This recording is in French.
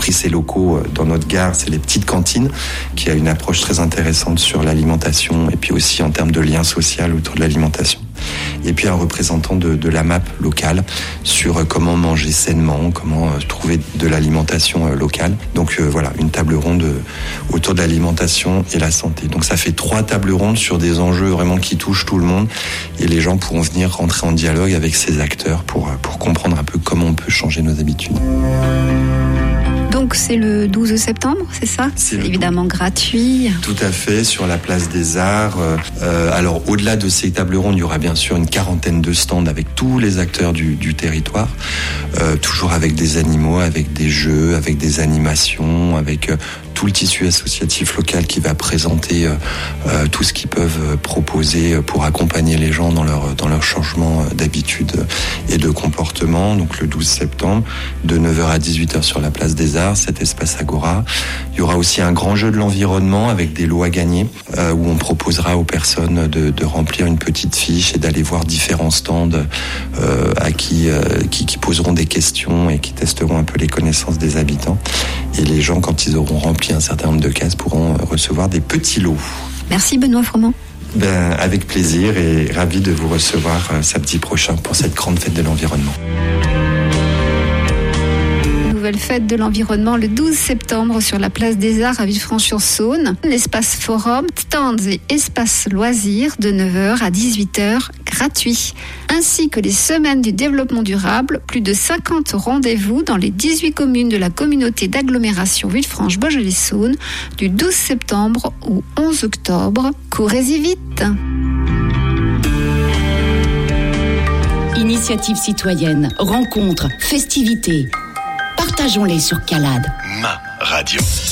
productrices et locaux dans notre gare, c'est les petites cantines, qui a une approche très intéressante sur l'alimentation et puis aussi en termes de lien social autour de l'alimentation. Et puis un représentant de la MAP locale sur comment manger sainement, comment trouver de l'alimentation locale. Donc voilà, une table ronde autour de l'alimentation et la santé. Donc ça fait 3 tables rondes sur des enjeux vraiment qui touchent tout le monde et les gens pourront venir rentrer en dialogue avec ces acteurs pour comprendre un peu comment on peut changer nos habitudes. Donc c'est le 12 septembre, c'est ça ? C'est évidemment gratuit. Tout à fait, sur la place des Arts. Alors au-delà de ces tables rondes, il y aura bien sûr une 40aine de stands avec tous les acteurs du territoire, toujours avec des animaux, avec des jeux, avec des animations, avec tout le tissu associatif local qui va présenter tout ce qu'ils peuvent proposer pour accompagner les gens dans leur changement d'habitude et de comportement. Donc le 12 septembre, de 9h à 18h sur la place des Arts, cet espace Agora. Il y aura aussi un grand jeu de l'environnement avec des lots à gagner où on proposera aux personnes de remplir une petite fiche et d'aller voir différents stands qui poseront des questions et qui testeront un peu les connaissances des habitants. Et les gens, quand ils auront rempli un certain nombre de cases, pourront recevoir des petits lots. Merci Benoît Froment. Avec plaisir et ravi de vous recevoir samedi prochain pour cette grande fête de l'environnement. Nouvelle fête de l'environnement le 12 septembre sur la place des Arts à Villefranche-sur-Saône. L'espace forum, stands et espace loisirs de 9h à 18h gratuits. Ainsi que les semaines du développement durable, plus de 50 rendez-vous dans les 18 communes de la communauté d'agglomération Villefranche-Beaujolais-Saône du 12 septembre au 11 octobre. Courez-y vite! Initiatives citoyennes, rencontres, festivités. Partageons-les sur Calade. Ma radio.